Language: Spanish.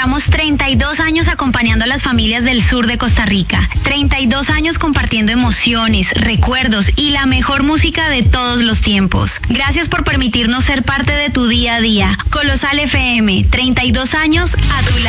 Celebramos 32 años acompañando a las familias del sur de Costa Rica. 32 años compartiendo emociones, recuerdos y la mejor música de todos los tiempos. Gracias por permitirnos ser parte de tu día a día. Colosal FM, 32 años a tu lado.